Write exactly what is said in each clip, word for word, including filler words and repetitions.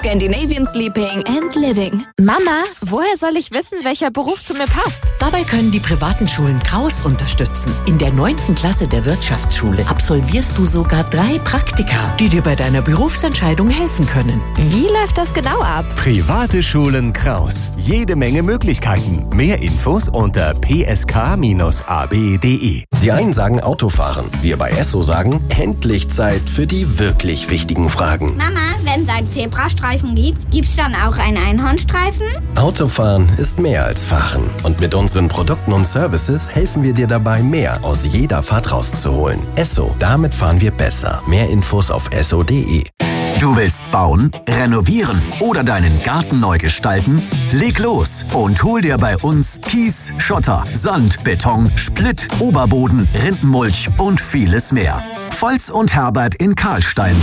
Scandinavian Sleeping and Living. Mama, woher soll ich wissen, welcher Beruf zu mir passt? Dabei können die privaten Schulen Kraus unterstützen. In der neunten Klasse der Wirtschaftsschule absolvierst du sogar drei Praktika, die dir bei deiner Berufsentscheidung helfen können. Wie läuft das genau ab? Private Schulen Kraus. Jede Menge Möglichkeiten. Mehr Infos unter p s k Bindestrich a b punkt d e. Die einen sagen Autofahren. Wir bei Esso sagen, endlich Zeit für die wirklich wichtigen Fragen. Mama, wenn es einen Zebrastreifen gibt, gibt's dann auch einen Einhornstreifen? Autofahren ist mehr als Fahren. Und mit unseren Produkten und Services helfen wir dir dabei, mehr aus jeder Fahrt rauszuholen. Esso, damit fahren wir besser. Mehr Infos auf esso punkt d e. Du willst bauen, renovieren oder deinen Garten neu gestalten? Leg los und hol dir bei uns Kies, Schotter, Sand, Beton, Splitt, Oberboden, Rindenmulch und vieles mehr. Volz und Herbert in Karlstein.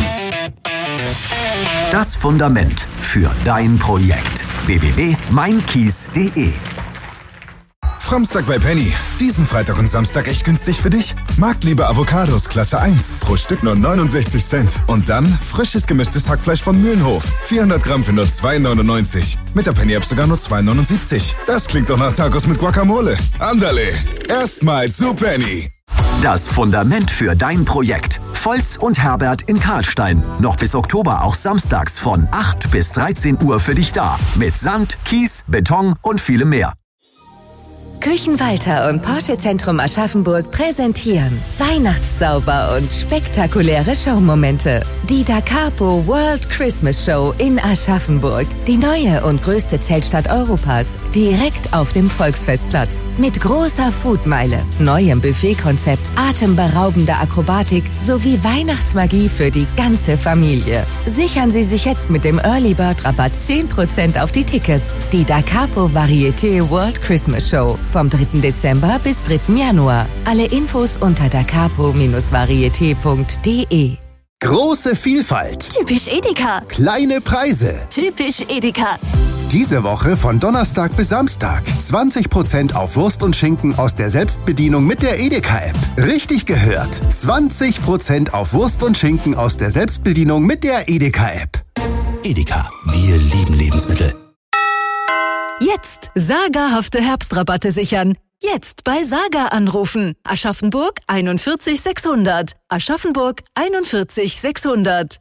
Das Fundament für dein Projekt. w w w punkt mein kies punkt d e. Framstag bei Penny. Diesen Freitag und Samstag echt günstig für dich. Marktliebe Avocados Klasse eins. Pro Stück nur neunundsechzig Cent. Und dann frisches gemischtes Hackfleisch von Mühlenhof. vierhundert Gramm für nur zwei neunundneunzig. Mit der Penny-App sogar nur zwei neunundsiebzig. Das klingt doch nach Tacos mit Guacamole. Andale. Erstmal zu Penny. Das Fundament für dein Projekt. Volz und Herbert in Karlstein. Noch bis Oktober auch samstags von acht bis dreizehn Uhr für dich da. Mit Sand, Kies, Beton und vielem mehr. Küchenwalter und Porsche Zentrum Aschaffenburg präsentieren Weihnachtszauber und spektakuläre Showmomente. Die Da Capo World Christmas Show in Aschaffenburg. Die neue und größte Zeltstadt Europas. Direkt auf dem Volksfestplatz. Mit großer Foodmeile, neuem Buffetkonzept, atemberaubender Akrobatik sowie Weihnachtsmagie für die ganze Familie. Sichern Sie sich jetzt mit dem Early Bird Rabatt zehn Prozent auf die Tickets. Die Da Capo Varieté World Christmas Show. Vom dritten Dezember bis dritten Januar. Alle Infos unter da capo varieté punkt d e. Große Vielfalt. Typisch Edeka. Kleine Preise. Typisch Edeka. Diese Woche von Donnerstag bis Samstag. zwanzig Prozent auf Wurst und Schinken aus der Selbstbedienung mit der Edeka-App. Richtig gehört. zwanzig Prozent auf Wurst und Schinken aus der Selbstbedienung mit der Edeka-App. Edeka. Wir lieben Lebensmittel. Jetzt sagerhafte Herbstrabatte sichern. Jetzt bei Saga anrufen. Aschaffenburg einundvierzig sechshundert. Aschaffenburg einundvierzig sechshundert.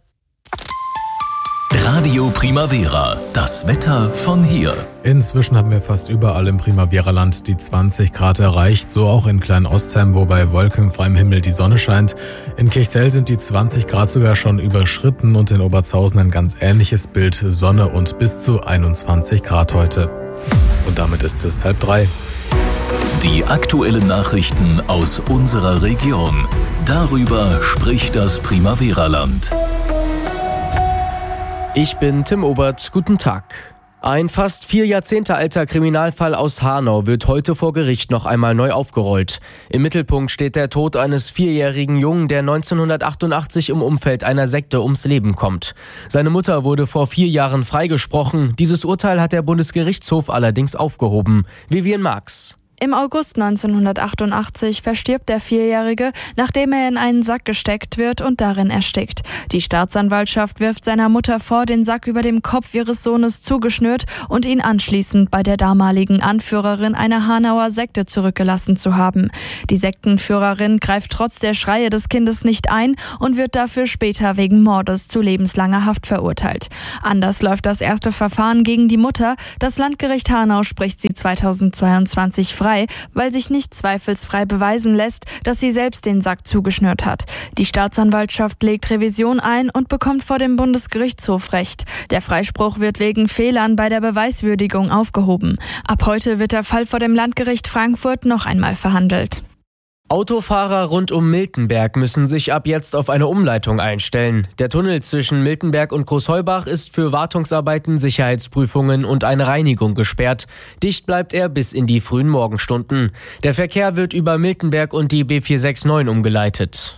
Radio Primavera. Das Wetter von hier. Inzwischen haben wir fast überall im Primavera-Land die zwanzig Grad erreicht. So auch in Klein-Ostheim, wo bei wolkenfreiem Himmel die Sonne scheint. In Kirchzell sind die zwanzig Grad sogar schon überschritten und in Oberzhausen ein ganz ähnliches Bild. Sonne und bis zu einundzwanzig Grad heute. Und damit ist es halb drei. Die aktuellen Nachrichten aus unserer Region. Darüber spricht das Primavera-Land. Ich bin Tim Obert, guten Tag. Ein fast vier Jahrzehnte alter Kriminalfall aus Hanau wird heute vor Gericht noch einmal neu aufgerollt. Im Mittelpunkt steht der Tod eines vierjährigen Jungen, der neunzehnhundertachtundachtzig im Umfeld einer Sekte ums Leben kommt. Seine Mutter wurde vor vier Jahren freigesprochen. Dieses Urteil hat der Bundesgerichtshof allerdings aufgehoben. Vivian Marx. Im August neunzehnhundertachtundachtzig verstirbt der Vierjährige, nachdem er in einen Sack gesteckt wird und darin erstickt. Die Staatsanwaltschaft wirft seiner Mutter vor, den Sack über dem Kopf ihres Sohnes zugeschnürt und ihn anschließend bei der damaligen Anführerin einer Hanauer Sekte zurückgelassen zu haben. Die Sektenführerin greift trotz der Schreie des Kindes nicht ein und wird dafür später wegen Mordes zu lebenslanger Haft verurteilt. Anders läuft das erste Verfahren gegen die Mutter. Das Landgericht Hanau spricht sie zweitausendzweiundzwanzig frei, weil sich nicht zweifelsfrei beweisen lässt, dass sie selbst den Sack zugeschnürt hat. Die Staatsanwaltschaft legt Revision ein und bekommt vor dem Bundesgerichtshof Recht. Der Freispruch wird wegen Fehlern bei der Beweiswürdigung aufgehoben. Ab heute wird der Fall vor dem Landgericht Frankfurt noch einmal verhandelt. Autofahrer rund um Miltenberg müssen sich ab jetzt auf eine Umleitung einstellen. Der Tunnel zwischen Miltenberg und Großheubach ist für Wartungsarbeiten, Sicherheitsprüfungen und eine Reinigung gesperrt. Dicht bleibt er bis in die frühen Morgenstunden. Der Verkehr wird über Miltenberg und die B vier sechs neun umgeleitet.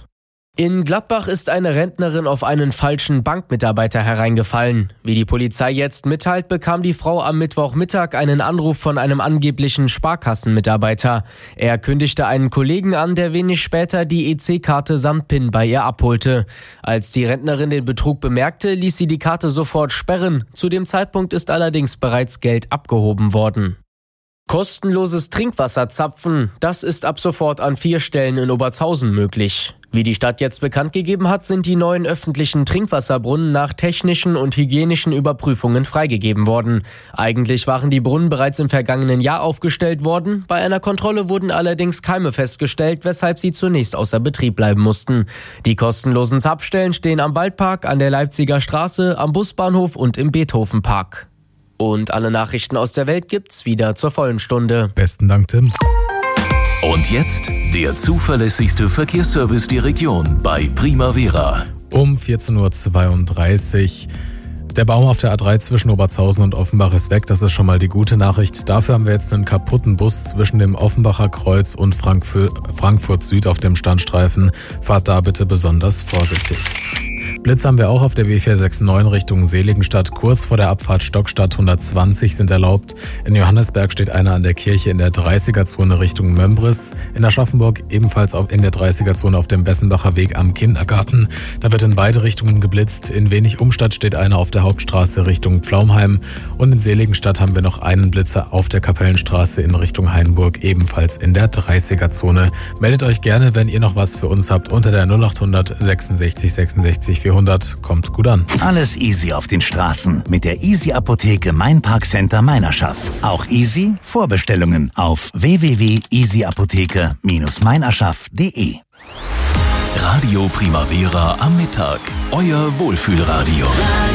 In Gladbach ist eine Rentnerin auf einen falschen Bankmitarbeiter hereingefallen. Wie die Polizei jetzt mitteilt, bekam die Frau am Mittwochmittag einen Anruf von einem angeblichen Sparkassenmitarbeiter. Er kündigte einen Kollegen an, der wenig später die E C-Karte samt PIN bei ihr abholte. Als die Rentnerin den Betrug bemerkte, ließ sie die Karte sofort sperren. Zu dem Zeitpunkt ist allerdings bereits Geld abgehoben worden. Kostenloses Trinkwasser zapfen, das ist ab sofort an vier Stellen in Obertshausen möglich. Wie die Stadt jetzt bekannt gegeben hat, sind die neuen öffentlichen Trinkwasserbrunnen nach technischen und hygienischen Überprüfungen freigegeben worden. Eigentlich waren die Brunnen bereits im vergangenen Jahr aufgestellt worden. Bei einer Kontrolle wurden allerdings Keime festgestellt, weshalb sie zunächst außer Betrieb bleiben mussten. Die kostenlosen Zapfstellen stehen am Waldpark, an der Leipziger Straße, am Busbahnhof und im Beethovenpark. Und alle Nachrichten aus der Welt gibt's wieder zur vollen Stunde. Besten Dank, Tim. Und jetzt der zuverlässigste Verkehrsservice der Region bei Primavera. Um vierzehn Uhr zweiunddreißig. Der Baum auf der A drei zwischen Obertshausen und Offenbach ist weg. Das ist schon mal die gute Nachricht. Dafür haben wir jetzt einen kaputten Bus zwischen dem Offenbacher Kreuz und Frankfurt Süd auf dem Standstreifen. Fahrt da bitte besonders vorsichtig. Blitz haben wir auch auf der B vier sechs neun Richtung Seligenstadt. Kurz vor der Abfahrt Stockstadt hundertzwanzig sind erlaubt. In Johannesberg steht einer an der Kirche in der dreißiger-Zone Richtung Mömbris. In Aschaffenburg ebenfalls in der dreißiger-Zone auf dem Bessenbacher Weg am Kindergarten. Da wird in beide Richtungen geblitzt. In Wenig Umstadt steht einer auf der Hauptstraße Richtung Pflaumheim. Und in Seligenstadt haben wir noch einen Blitzer auf der Kapellenstraße in Richtung Hainburg, ebenfalls in der dreißiger-Zone. Meldet euch gerne, wenn ihr noch was für uns habt, unter der null acht hundert sechsundsechzig sechsundsechzig vierhundert. Kommt gut an. Alles easy auf den Straßen mit der Easy Apotheke Main Park Center Meinerschaft. Auch easy Vorbestellungen auf w w w punkt easy apotheke Bindestrich meinerschaft punkt de. Radio Primavera am Mittag. Euer Wohlfühlradio.